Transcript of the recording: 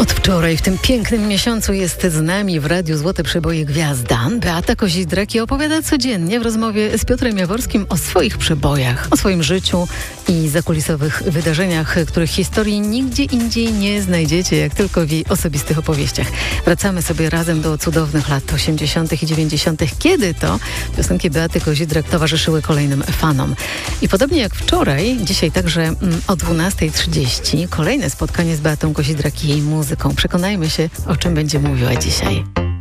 Od wczoraj w tym pięknym miesiącu jest z nami w Radiu Złote Przeboje gwiazda Beata Kozidrak i opowiada codziennie w rozmowie z Piotrem Jaworskim o swoich przebojach, o swoim życiu i zakulisowych wydarzeniach, których historii nigdzie indziej nie znajdziecie, jak tylko w jej osobistych opowieściach. Wracamy sobie razem do cudownych lat 80. i 90., kiedy to piosenki Beaty Kozidrak towarzyszyły kolejnym fanom. I podobnie jak wczoraj, dzisiaj także o 12:30 kolejne spotkanie z Beatą Kozidrak i jej muzyką. Przekonajmy się, o czym będzie mówiła dzisiaj.